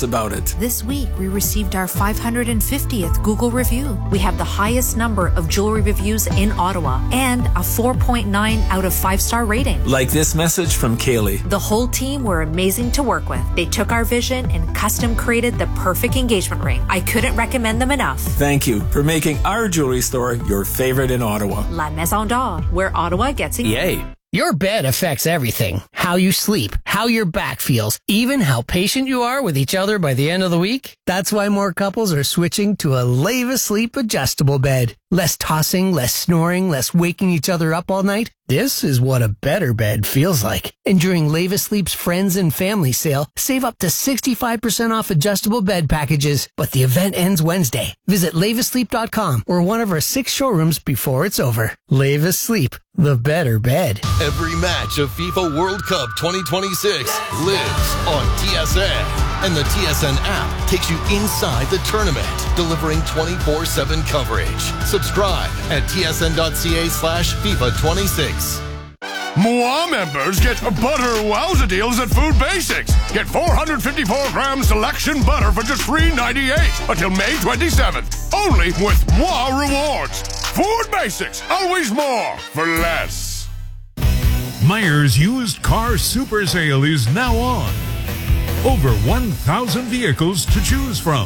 about it. This week, we received our 550th Google review. We have the highest number of jewelry reviews in Ottawa and a 4.9 out of 5-star rating. Like this message from Kaylee. The whole team were amazing to work with. They took our vision and custom created the perfect engagement ring. I couldn't recommend them enough. Thank you for making our jewelry store your favorite in Ottawa. La Maison d'Or, where Ottawa gets engaged. Yay. Your bed affects everything. How you sleep, how your back feels, even how patient you are with each other by the end of the week. That's why more couples are switching to a Leva Sleep adjustable bed. Less tossing, less snoring, less waking each other up all night. This is what a better bed feels like. And during Leva Sleep's Friends and Family Sale, save up to 65% off adjustable bed packages. But the event ends Wednesday. Visit lavasleep.com or one of our 6 showrooms before it's over. Leva Sleep, the better bed. Every match of FIFA World Cup 2026 lives on TSN. And the TSN app takes you inside the tournament, delivering 24/7 coverage. Subscribe at tsn.ca/FIFA26. Moi members get butter wowza deals at Food Basics. Get 454 gram selection butter for just $3.98 until May 27th. Only with Moi Rewards. Food Basics, always more for less. Myers Used Car Super Sale is now on. Over 1,000 vehicles to choose from.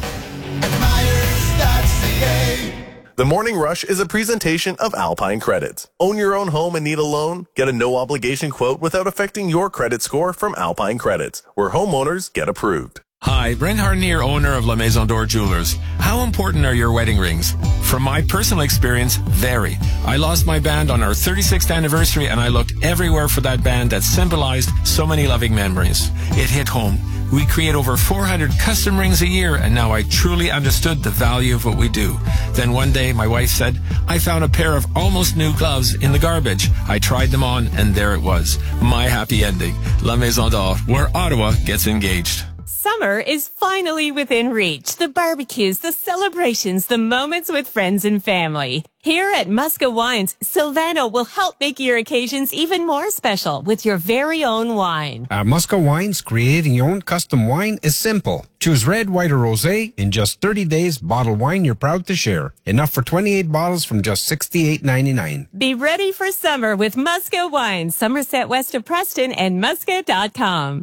The Morning Rush is a presentation of Alpine Credits. Own your own home and need a loan? Get a no-obligation quote without affecting your credit score from Alpine Credits, where homeowners get approved. Hi, Brent Harnier, owner of La Maison d'Or Jewelers. How important are your wedding rings? From my personal experience, very. I lost my band on our 36th anniversary and I looked everywhere for that band that symbolized so many loving memories. It hit home. We create over 400 custom rings a year, and now I truly understood the value of what we do. Then one day, my wife said, I found a pair of almost new gloves in the garbage. I tried them on, and there it was. My happy ending. La Maison d'Or, where Ottawa gets engaged. Summer is finally within reach. The barbecues, the celebrations, the moments with friends and family. Here at Musca Wines, Silvano will help make your occasions even more special with your very own wine. At Musca Wines, creating your own custom wine is simple. Choose red, white, or rosé. In just 30 days, bottle wine you're proud to share. Enough for 28 bottles from just $68.99. Be ready for summer with Musca Wines, Somerset West of Preston and Musca.com.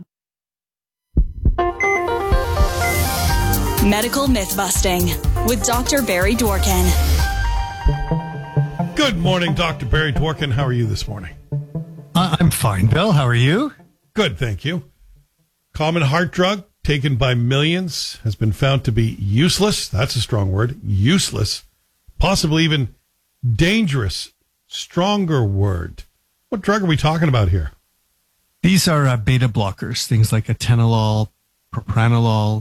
Medical Myth-Busting with Dr. Barry Dworkin. Good morning, Dr. Barry Dworkin. How are you this morning? I'm fine, Bill. How are you? Good, thank you. Common heart drug taken by millions has been found to be useless. That's a strong word. Useless. Possibly even dangerous. Stronger word. What drug are we talking about here? These are beta blockers, things like atenolol, propranolol,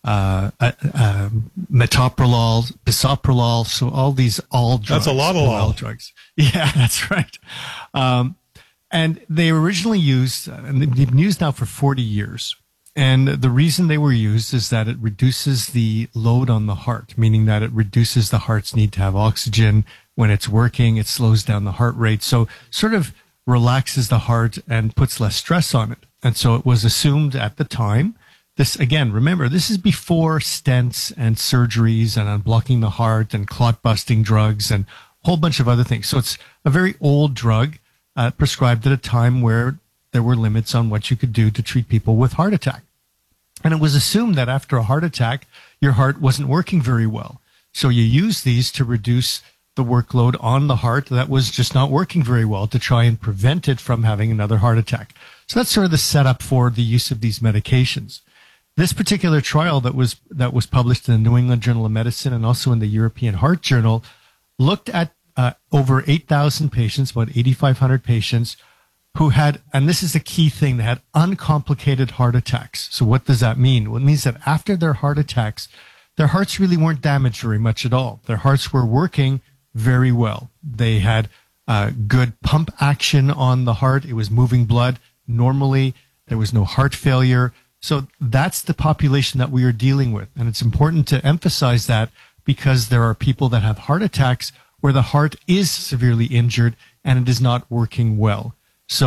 metoprolol, bisoprolol. So all these drugs. That's a lot of all drugs. Yeah, that's right. And they originally used, and they've been used now for 40 years. And the reason they were used is that it reduces the load on the heart, meaning that it reduces the heart's need to have oxygen when it's working. It slows down the heart rate. So sort of relaxes the heart and puts less stress on it. And so it was assumed at the time. This, again, remember, this is before stents and surgeries and unblocking the heart and clot-busting drugs and a whole bunch of other things. So it's a very old drug prescribed at a time where there were limits on what you could do to treat people with heart attack. And it was assumed that after a heart attack, your heart wasn't working very well. So you use these to reduce the workload on the heart that was just not working very well to try and prevent it from having another heart attack. So that's sort of the setup for the use of these medications. This particular trial that was published in the New England Journal of Medicine and also in the European Heart Journal looked at over 8,000 patients, about 8,500 patients who had, and this is a key thing, they had uncomplicated heart attacks. So what does that mean? Well, it means that after their heart attacks, their hearts really weren't damaged very much at all. Their hearts were working very well. They had good pump action on the heart. It was moving blood normally. There was no heart failure. So that's the population that we are dealing with. And it's important to emphasize that because there are people that have heart attacks where the heart is severely injured and it is not working well. So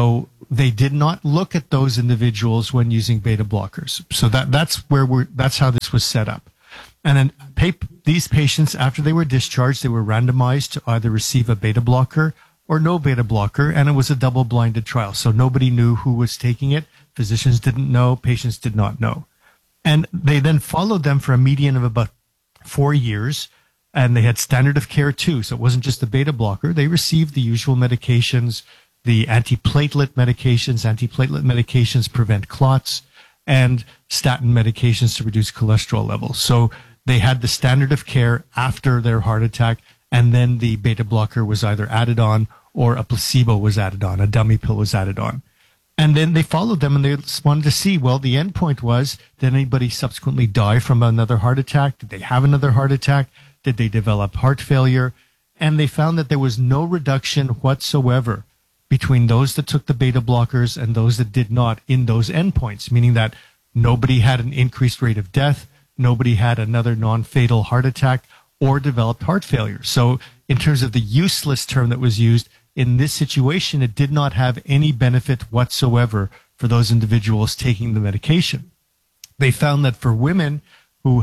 they did not look at those individuals when using beta blockers. So that's how this was set up. And then these patients, after they were discharged, they were randomized to either receive a beta blocker or no beta blocker, and it was a double-blinded trial. So nobody knew who was taking it. Physicians didn't know. Patients did not know. And they then followed them for a median of about 4 years, and they had standard of care too. So it wasn't just the beta blocker. They received the usual medications, the antiplatelet medications prevent clots, and statin medications to reduce cholesterol levels. So they had the standard of care after their heart attack, and then the beta blocker was either added on or a placebo was added on, a dummy pill was added on. And then they followed them and they wanted to see, well, the endpoint was, did anybody subsequently die from another heart attack? Did they have another heart attack? Did they develop heart failure? And they found that there was no reduction whatsoever between those that took the beta blockers and those that did not in those endpoints, meaning that nobody had an increased rate of death, nobody had another non-fatal heart attack, or developed heart failure. So in terms of the useless term that was used, in this situation, it did not have any benefit whatsoever for those individuals taking the medication. They found that for women who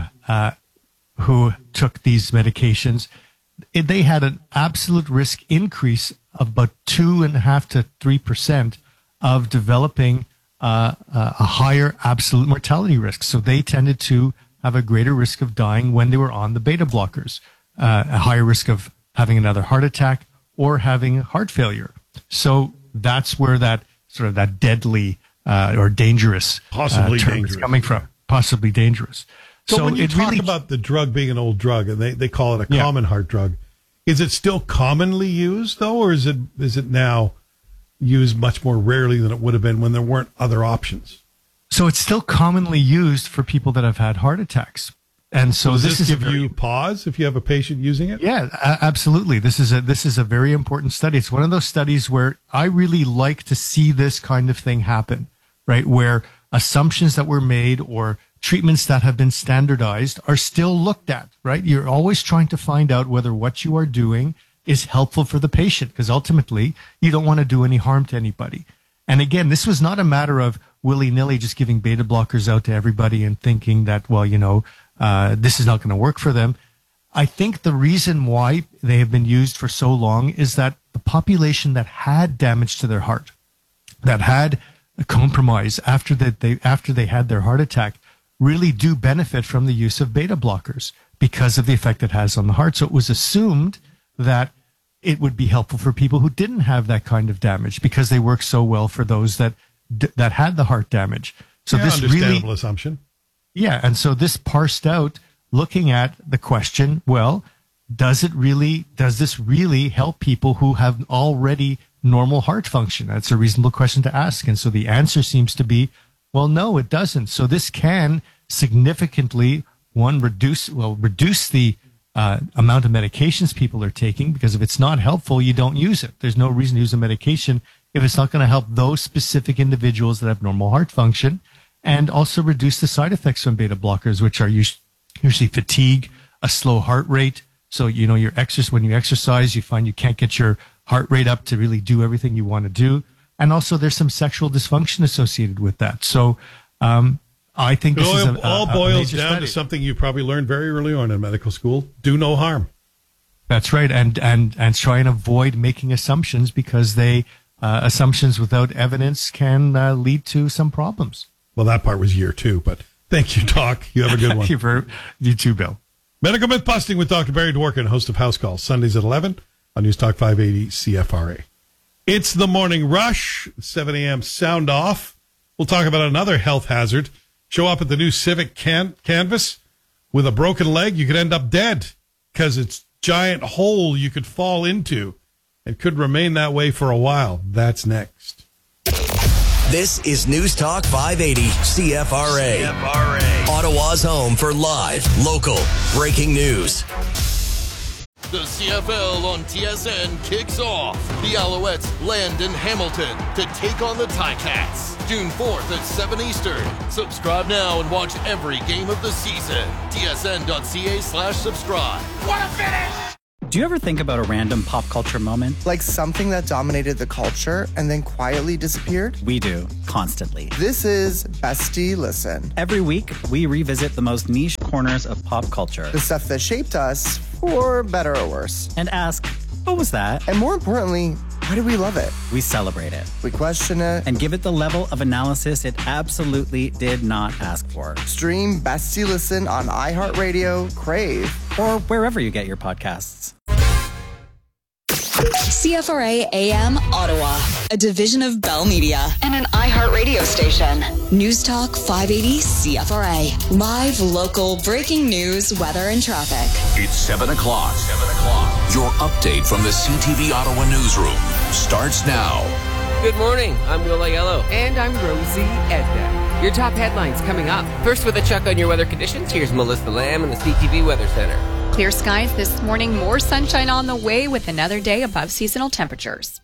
took these medications, they had an absolute risk increase of about 2.5 to 3% of developing a higher absolute mortality risk. So they tended to have a greater risk of dying when they were on the beta blockers, a higher risk of having another heart attack or having heart failure. So that's where that sort of that deadly or dangerous term is coming from. Possibly dangerous. So when you talk about the drug being an old drug, and they call it a common heart drug, is it still commonly used though, or is it now used much more rarely than it would have been when there weren't other options? So it's still commonly used for people that have had heart attacks. And so does this give you pause if you have a patient using it? Yeah, absolutely. This is a very important study. It's one of those studies where I really like to see this kind of thing happen, right? Where assumptions that were made or treatments that have been standardized are still looked at, right? You're always trying to find out whether what you are doing is helpful for the patient, because ultimately you don't want to do any harm to anybody. And again, this was not a matter of willy-nilly just giving beta blockers out to everybody and thinking that, well, this is not going to work for them. I think the reason why they have been used for so long is that the population that had damage to their heart, that had a compromise after they had their heart attack, really do benefit from the use of beta blockers because of the effect it has on the heart. So it was assumed that it would be helpful for people who didn't have that kind of damage because they work so well for those that had the heart damage. So this understandable assumption. Yeah, and so this parsed out looking at the question, well, does this really help people who have already normal heart function? That's a reasonable question to ask. And so the answer seems to be, well, no, it doesn't. So this can significantly, reduce the amount of medications people are taking, because if it's not helpful, you don't use it. There's no reason to use a medication if it's not going to help those specific individuals that have normal heart function, and also reduce the side effects from beta blockers, which are usually fatigue, a slow heart rate. So, when you exercise, you find you can't get your heart rate up to really do everything you want to do. And also there's some sexual dysfunction associated with that. So, I think this is all boils down to something you probably learned very early on in medical school: do no harm. That's right, and try and avoid making assumptions, because assumptions without evidence can lead to some problems. Well, that part was year 2, but thank you, Doc. You have a good one. You too, Bill. Medical Myth Busting with Dr. Barry Dworkin, host of House Calls, Sundays at 11 on News Talk 580 CFRA. It's the Morning Rush, 7 a.m. Sound Off. We'll talk about another health hazard. Show up at the new Civic Canvas with a broken leg, you could end up dead because it's giant hole you could fall into and could remain that way for a while. That's next. This is News Talk 580 CFRA. Ottawa's home for live, local, breaking news. The CFL on TSN kicks off. The Alouettes land in Hamilton to take on the Ticats. June 4th at 7 Eastern. Subscribe now and watch every game of the season. tsn.ca/subscribe. What a finish! Do you ever think about a random pop culture moment? Like something that dominated the culture and then quietly disappeared? We do, constantly. This is Bestie Listen. Every week, we revisit the most niche corners of pop culture. The stuff that shaped us, for better or worse. And ask, what was that? And more importantly, why do we love it? We celebrate it. We question it. And give it the level of analysis it absolutely did not ask for. Stream Bestie Listen on iHeartRadio, Crave, or wherever you get your podcasts. CFRA AM Ottawa, a division of Bell Media and an iHeartRadio station. News Talk 580 CFRA. Live, local, breaking news, weather, and traffic. It's 7 o'clock. Your update from the CTV Ottawa newsroom starts now. Good morning. I'm Will Aiello. And I'm Rosie Edna. Your top headlines coming up. First, with a check on your weather conditions, here's Melissa Lamb in the CTV Weather Center. Clear skies this morning, more sunshine on the way with another day above seasonal temperatures.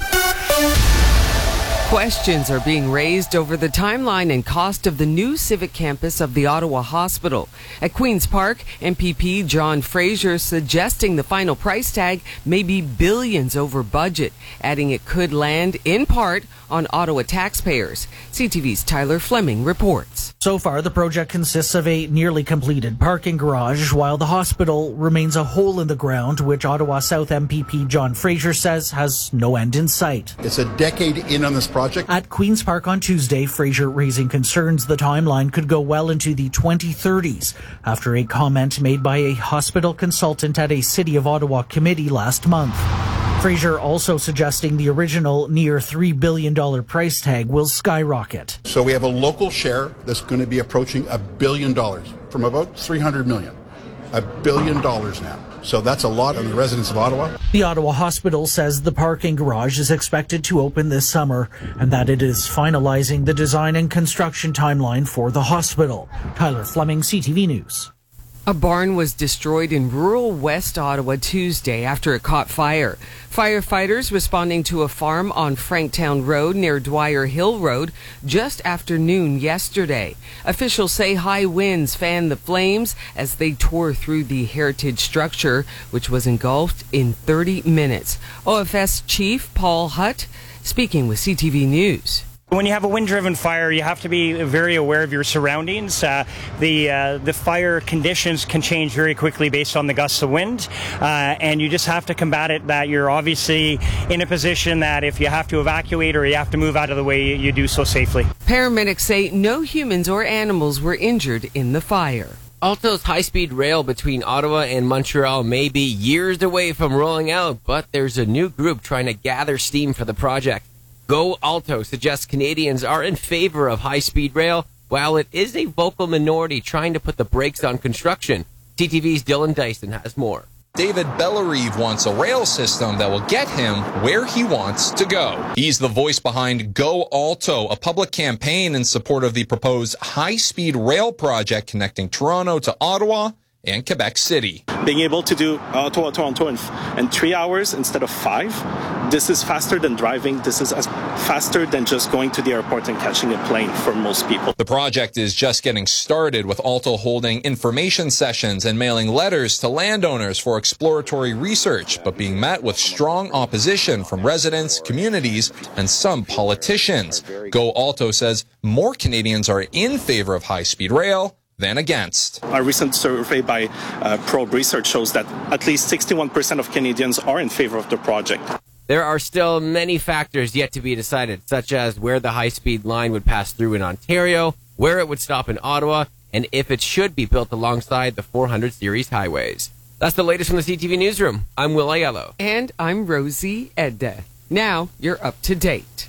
Questions are being raised over the timeline and cost of the new civic campus of the Ottawa Hospital. At Queen's Park, MPP John Fraser suggesting the final price tag may be billions over budget, adding it could land in part on Ottawa taxpayers. CTV's Tyler Fleming reports. So far, the project consists of a nearly completed parking garage, while the hospital remains a hole in the ground, which Ottawa South MPP John Fraser says has no end in sight. It's a decade in on this project. At Queen's Park on Tuesday, Fraser raising concerns the timeline could go well into the 2030s after a comment made by a hospital consultant at a City of Ottawa committee last month. Fraser also suggesting the original near $3 billion price tag will skyrocket. So we have a local share that's going to be approaching $1 billion from about $300 million. $1 billion now. So that's a lot on the residents of Ottawa. The Ottawa Hospital says the parking garage is expected to open this summer and that it is finalizing the design and construction timeline for the hospital. Tyler Fleming, CTV News. A barn was destroyed in rural West Ottawa Tuesday after it caught fire. Firefighters responding to a farm on Franktown Road near Dwyer Hill Road just after noon yesterday. Officials say high winds fanned the flames as they tore through the heritage structure, which was engulfed in 30 minutes. OFS Chief Paul Hutt speaking with CTV News. When you have a wind-driven fire, you have to be very aware of your surroundings. The fire conditions can change very quickly based on the gusts of wind, and you just have to combat it. That you're obviously in a position that if you have to evacuate or you have to move out of the way, you do so safely. Paramedics say no humans or animals were injured in the fire. Alto's high-speed rail between Ottawa and Montreal may be years away from rolling out, but there's a new group trying to gather steam for the project. Go Alto suggests Canadians are in favor of high-speed rail, while it is a vocal minority trying to put the brakes on construction. CTV's Dylan Dyson has more. David Bellerive wants a rail system that will get him where he wants to go. He's the voice behind Go Alto, a public campaign in support of the proposed high-speed rail project connecting Toronto to Ottawa and Quebec City. Being able to do Ottawa-Toronto in 3 hours instead of 5, this is faster than driving. This is faster than just going to the airport and catching a plane for most people. The project is just getting started, with Alto holding information sessions and mailing letters to landowners for exploratory research, but being met with strong opposition from residents, communities, and some politicians. Go Alto says more Canadians are in favor of high-speed rail than against. A recent survey by Probe Research shows that at least 61% of Canadians are in favor of the project. There are still many factors yet to be decided, such as where the high-speed line would pass through in Ontario, where it would stop in Ottawa, and if it should be built alongside the 400 series highways. That's the latest from the CTV Newsroom. I'm Will Aiello. And I'm Rosie Edda. Now you're up to date.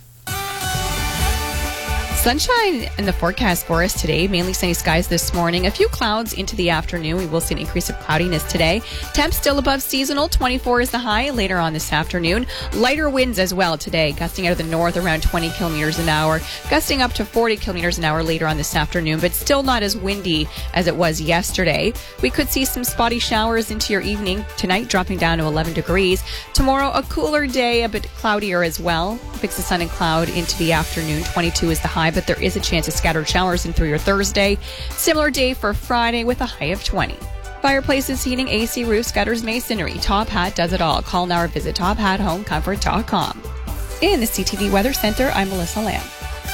Sunshine in the forecast for us today. Mainly sunny skies this morning. A few clouds into the afternoon. We will see an increase of cloudiness today. Temps still above seasonal. 24 is the high later on this afternoon. Lighter winds as well today. Gusting out of the north around 20 kilometers an hour. Gusting up to 40 kilometers an hour later on this afternoon. But still not as windy as it was yesterday. We could see some spotty showers into your evening. Tonight dropping down to 11 degrees. Tomorrow a cooler day. A bit cloudier as well. Mix of sun and cloud into the afternoon. 22 is the high. But there is a chance of scattered showers in through your Thursday. Similar day for Friday with a high of 20. Fireplaces, heating, AC, roofs, gutters, masonry. Top Hat does it all. Call now or visit tophathomecomfort.com. In the CTV Weather Center, I'm Melissa Lamb.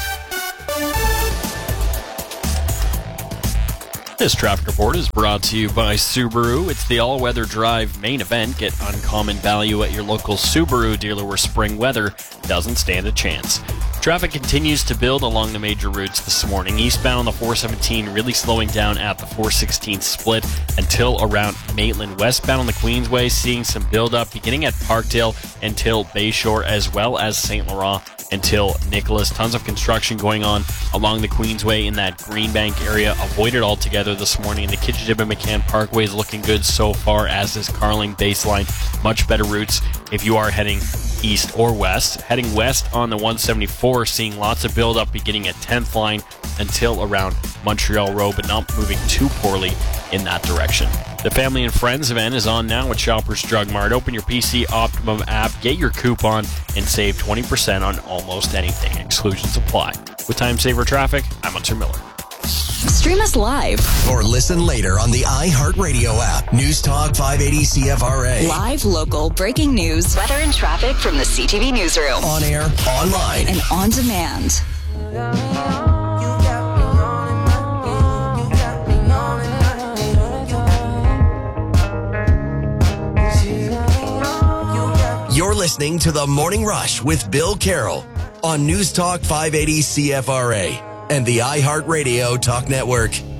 This traffic report is brought to you by Subaru. It's the all-weather drive main event. Get uncommon value at your local Subaru dealer where spring weather doesn't stand a chance. Traffic continues to build along the major routes this morning. Eastbound on the 417 really slowing down at the 416 split until around Maitland. Westbound on the Queensway seeing some build-up beginning at Parkdale until Bayshore, as well as St. Laurent until Nicholas. Tons of construction going on along the Queensway in that Greenbank area. Avoided altogether this morning. The Kitchidib-McCann Parkway is looking good so far, as is Carling Baseline. Much better routes if you are heading east or west. Heading west on the 174, seeing lots of build-up beginning at 10th line until around Montreal Road, but not moving too poorly in that direction. The Family and Friends event is on now at Shoppers Drug Mart. Open your PC Optimum app, get your coupon, and save 20% on almost anything. Exclusions apply. With Time Saver Traffic, I'm Hunter Miller. Stream us live or listen later on the iHeartRadio app. News Talk 580 CFRA. Live, local, breaking news, weather and traffic from the CTV newsroom. On air, online, and on demand. You're listening to The Morning Rush with Bill Carroll on News Talk 580 CFRA and the iHeartRadio Talk Network.